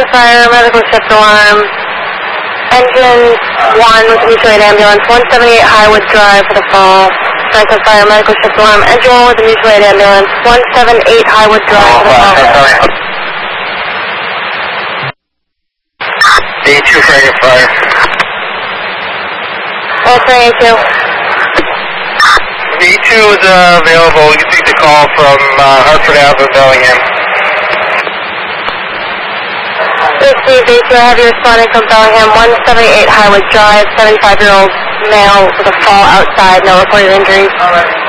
fire, medical shift alarm. Engine 1 with mutual aid ambulance, 178 Highwood Drive for the fall. Strike and fire, medical shift alarm. Engine 1 with the mutual aid ambulance, 178 Highwood Drive for the fall. D2 for fire. Answering A2. D2 is available. You can take the call from Hartford Ave in Bellingham. Steve, A2, I have you responding from Bellingham, 178 Highwood Drive, 75-year-old male with a fall outside, no reported injuries. All right.